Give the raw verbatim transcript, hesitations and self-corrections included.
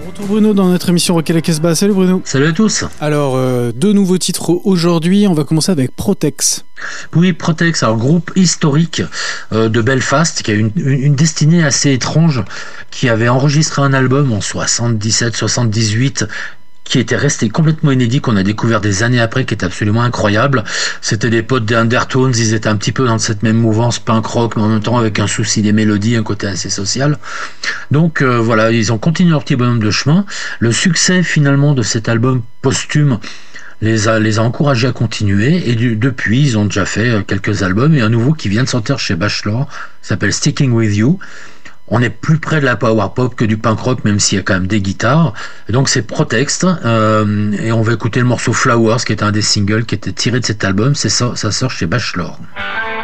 Retour Bruno dans notre émission Rock à la Casbah. Salut Bruno. Salut à tous. Alors, euh, deux nouveaux titres aujourd'hui. On va commencer avec Protex. Oui, Protex, alors groupe historique euh, de Belfast qui a une, une, une destinée assez étrange, qui avait enregistré un album en soixante-dix-sept soixante-dix-huit qui était resté complètement inédit, qu'on a découvert des années après, qui est absolument incroyable. C'était des potes des Undertones, ils étaient un petit peu dans cette même mouvance punk rock, mais en même temps avec un souci des mélodies, un côté assez social. Donc euh, voilà, ils ont continué leur petit bonhomme de chemin. Le succès finalement de cet album posthume les a, les a encouragés à continuer, et du, depuis ils ont déjà fait quelques albums, et un nouveau qui vient de sortir chez Bachelor, s'appelle Sticking With You. On est plus près de la power pop que du punk rock, même s'il y a quand même des guitares. Et donc c'est Protex, euh, et on va écouter le morceau Flowers, qui est un des singles qui était tiré de cet album. C'est ça, ça sort chez Bachelor.